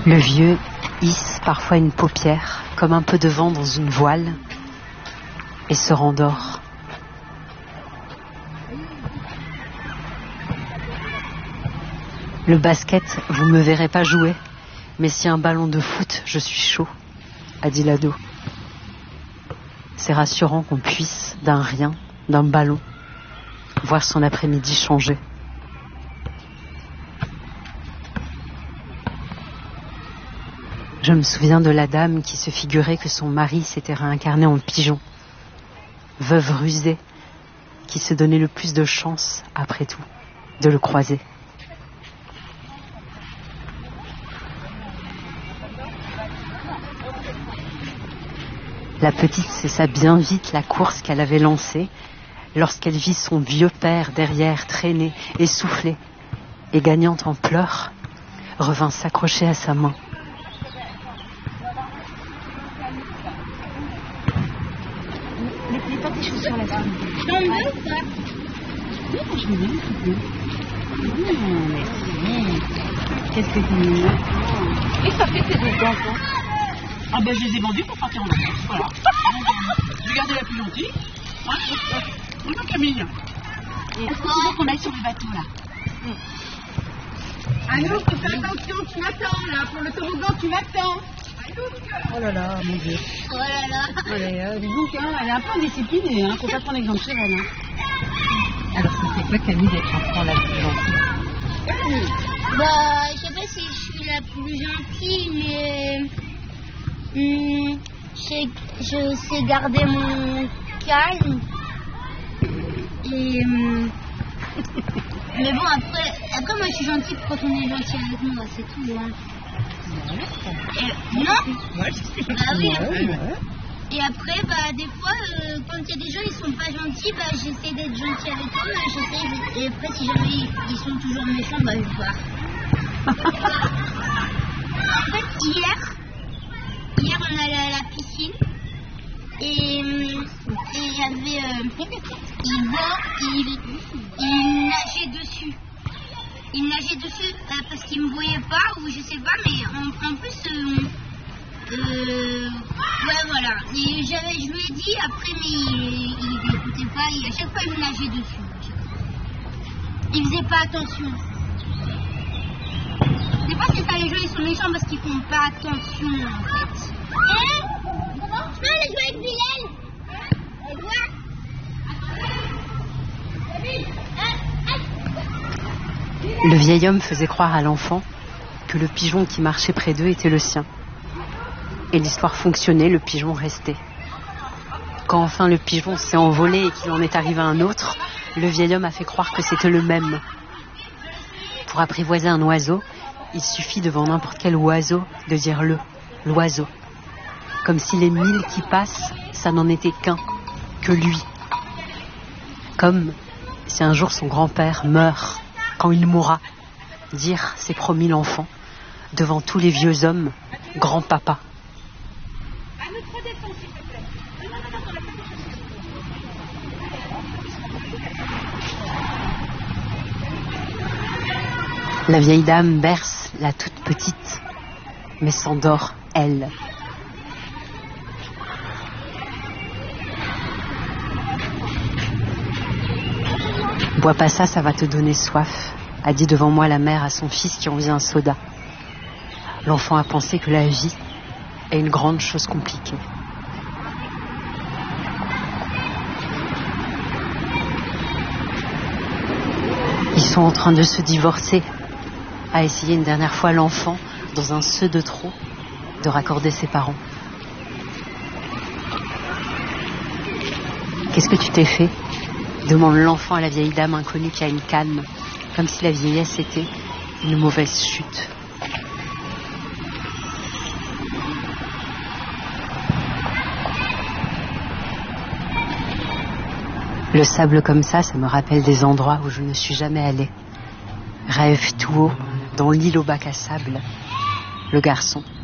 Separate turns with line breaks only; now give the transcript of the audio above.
Le vieux hisse parfois une paupière, comme un peu de vent dans une voile, et se rendort. Le basket, vous me verrez pas jouer, mais si un ballon de foot, je suis chaud, a dit l'ado. C'est rassurant qu'on puisse, d'un rien, d'un ballon, voir son après-midi changer. Je me souviens de la dame qui se figurait que son mari s'était réincarné en pigeon, veuve rusée, qui se donnait le plus de chance, après tout, de le croiser. La petite cessa bien vite la course qu'elle avait lancée lorsqu'elle vit son vieux père derrière traîner, essoufflé, et gagnant en pleurs, revint s'accrocher à sa main.
Mettez pas tes chaussures là. T'en veux ou pas? Oui, je veux bien, s'il te plaît. Merci. Qu'est-ce que c'est mignon. Et ça fait tes deux gants, quoi. Ah ben je les ai vendus pour partir en vacances, voilà. J'ai gardé la plus gentille. Bonjour Camille. Il faut qu'on aille sur le bateau là. Anouk, fais attention, tu m'attends là, pour le toboggan tu m'attends. Oh là là, mon Dieu.
Oh là là.
Oh là là, dis donc, hein, elle est un peu indisciplinée, hein, faut pas prendre exemple sur elle. Hein.
Alors c'était quoi Camille d'être enfant la plus gentille?
Bah, je sais pas si je suis la plus gentille, mais je sais garder mon calme. Et mais bon, après moi je suis gentille quand on est gentil avec moi, c'est tout. Hein. Non? Ah oui. Et après, bah, des fois, quand il y a des gens ils sont pas gentils, bah, j'essaie d'être gentil avec eux, bah, et après si jamais ils sont toujours méchants, bah, je pars. En fait, hier on allait à la piscine et il y avait il nageait dessus. Il nageait dessus parce qu'il me voyait pas ou je sais pas, mais en plus ouais voilà. Et je lui ai dit après, mais il n'écoutait pas, à chaque fois il me nageait dessus. Il faisait pas attention. Des fois c'est ça, les gens ils sont méchants parce qu'ils font pas attention en fait. Tu peux aller jouer avec Bilal?
Le vieil homme faisait croire à l'enfant que le pigeon qui marchait près d'eux était le sien. Et l'histoire fonctionnait, le pigeon restait. Quand enfin le pigeon s'est envolé et qu'il en est arrivé un autre, le vieil homme a fait croire que c'était le même. Pour apprivoiser un oiseau, il suffit devant n'importe quel oiseau de dire l'oiseau. Comme si les 1000 qui passent, ça n'en était qu'un, que lui. Comme si un jour son grand-père meurt, quand il mourra, dire, c'est promis l'enfant, devant tous les vieux hommes, grand-papa. La vieille dame berce la toute petite, mais s'endort, elle. Bois pas ça, ça va te donner soif, a dit devant moi la mère à son fils qui envie un soda. L'enfant a pensé que la vie est une grande chose compliquée. Ils sont en train de se divorcer, a essayé une dernière fois l'enfant, dans un seu de trop, de raccorder ses parents. Qu'est-ce que tu t'es fait ? Demande l'enfant à la vieille dame inconnue qui a une canne, comme si la vieillesse était une mauvaise chute. Le sable comme ça me rappelle des endroits où je ne suis jamais allée. Rêve tout haut, dans l'île au bac à sable, le garçon